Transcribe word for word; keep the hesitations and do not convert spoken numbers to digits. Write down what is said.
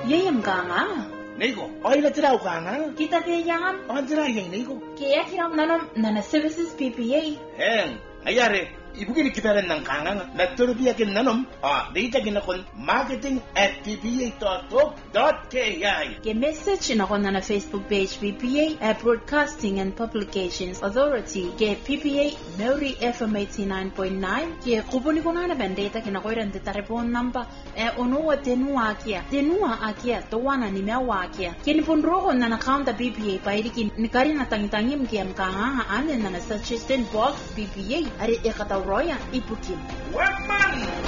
Yeye mkanga. Niko, oila tira ukanga. Kita kayam. On tira yang niko. Kaya kiram nanam nana services P P A. Heng, ayare. Ibu kini kita ren nang kanga na turbiya kin nanom. Ah, data kin nakon marketing at p p a dot org dot k i. Ke message na kon na Facebook page P P A Broadcasting and Publications Authority. Ke P P A Maori F M eighty-nine point nine. Ke kuponi kona na bandeta kina ko ren telephone number. E ono wa tenua akia. Tenua akia to wana ni mewa akia. Ke ni pondro na na counter P P A pa iriki ni kari na tangitangi mkiam kanga ane na na suggestion box P P A. Are e kata Roya ipukin. Weman!